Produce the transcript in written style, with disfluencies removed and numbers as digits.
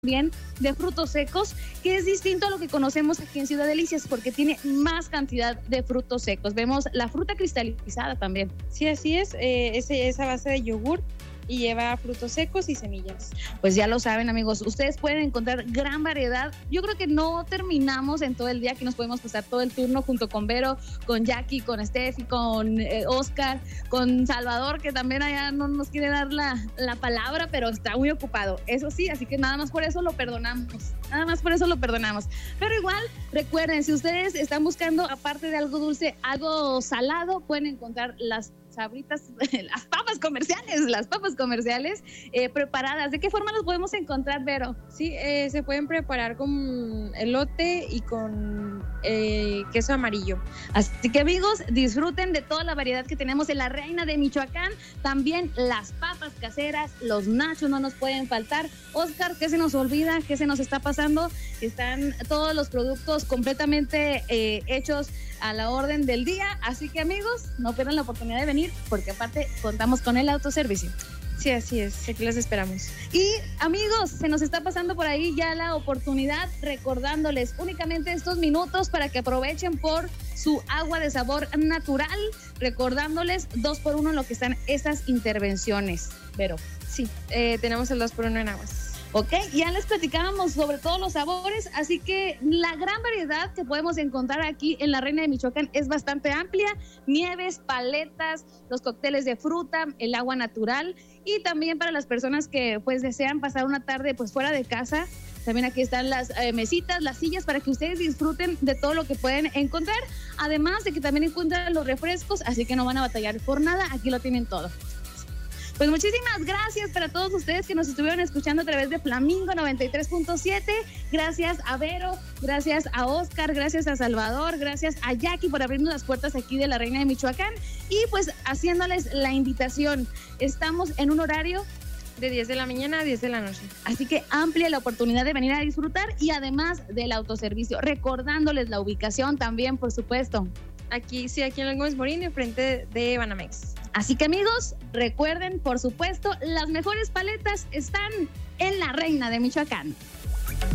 también de frutos secos, que es distinto a lo que conocemos aquí en Ciudad Delicias, porque tiene más cantidad de frutos secos. Vemos la fruta cristalizada también. Sí, así es. Esa base de yogur y lleva frutos secos y semillas. Pues ya lo saben, amigos, ustedes pueden encontrar gran variedad. Yo creo que no terminamos en todo el día, que nos podemos pasar todo el turno junto con Vero, con Jackie, con Steffi, con Oscar, con Salvador, que también allá no nos quiere dar la palabra, pero está muy ocupado. Eso sí, así que nada más por eso lo perdonamos. Pero igual, recuerden, si ustedes están buscando, aparte de algo dulce, algo salado, pueden encontrar las sabritas, las papas comerciales preparadas. ¿De qué forma las podemos encontrar, Vero? Sí, se pueden preparar con elote y con queso amarillo. Así que, amigos, disfruten de toda la variedad que tenemos en la Reina de Michoacán. También las papas caseras, los nachos no nos pueden faltar. Oscar, ¿qué se nos olvida? ¿Qué se nos está pasando? Están todos los productos completamente hechos a la orden del día, así que, amigos, no pierdan la oportunidad de venir, porque aparte contamos con el autoservicio. Sí, así es, aquí los esperamos. Y, amigos, se nos está pasando por ahí ya la oportunidad, recordándoles únicamente estos minutos para que aprovechen por su agua de sabor natural, recordándoles 2x1 en lo que están estas intervenciones. Pero sí, tenemos el 2x1 en aguas. Ok, ya les platicábamos sobre todos los sabores, así que la gran variedad que podemos encontrar aquí en la Reina de Michoacán es bastante amplia. Nieves, paletas, los cócteles de fruta, el agua natural, y también para las personas que pues desean pasar una tarde pues fuera de casa, también aquí están las mesitas, las sillas, para que ustedes disfruten de todo lo que pueden encontrar, además de que también encuentran los refrescos, así que no van a batallar por nada, aquí lo tienen todo. Pues muchísimas gracias para todos ustedes que nos estuvieron escuchando a través de Flamingo 93.7. Gracias a Vero, gracias a Oscar, gracias a Salvador, gracias a Jackie por abrirnos las puertas aquí de la Reina de Michoacán. Y pues haciéndoles la invitación, estamos en un horario de 10 de la mañana a 10 de la noche. Así que amplia la oportunidad de venir a disfrutar, y además del autoservicio, recordándoles la ubicación también, por supuesto. Aquí en el Gómez Morín, enfrente de Banamex. Así que, amigos, recuerden, por supuesto, las mejores paletas están en la Reina de Michoacán.